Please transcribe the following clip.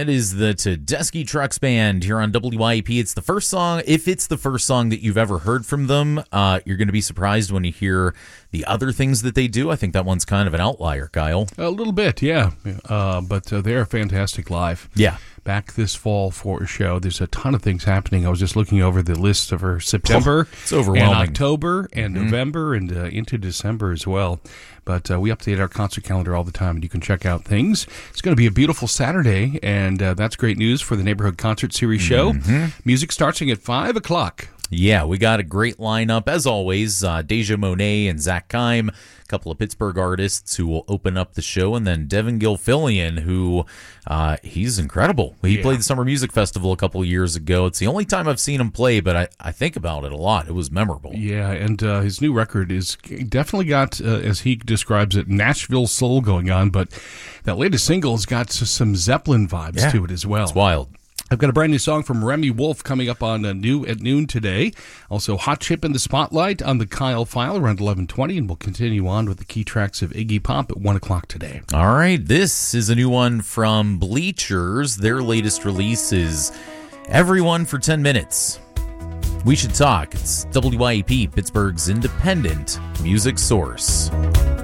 That is the Tedeschi Trucks Band here on WYAP. It's the first song. If it's the first song that you've ever heard from them, you're going to be surprised when you hear the other things that they do. I think that one's kind of an outlier, Kyle. A little bit, yeah. But they're fantastic live. Yeah. Back this fall for a show. There's a ton of things happening. I was just looking over the list for September, it's overwhelming, and October, and November, and into December as well. But we update our concert calendar all the time, and you can check out things. It's going to be a beautiful Saturday, and that's great news for the Neighborhood Concert Series show. Music starting at 5 o'clock. Yeah, we got a great lineup, as always. Deja Monet and Zach Keim, a couple of Pittsburgh artists who will open up the show, and then Devin Gilfillian, who he's incredible. He played the Summer Music Festival a couple of years ago. It's the only time I've seen him play, but I think about it a lot. It was memorable. Yeah, and his new record is definitely got, as he describes it, Nashville soul going on, but that latest single has got some Zeppelin vibes to it as well. It's wild. I've got a brand new song from Remy Wolf coming up on at noon today. Also, Hot Chip in the Spotlight on the Kyle File around 11:20, and we'll continue on with the key tracks of Iggy Pop at 1 o'clock today. All right, this is a new one from Bleachers. Their latest release is Everyone for 10 Minutes. We Should Talk. It's WYAP, Pittsburgh's independent music source.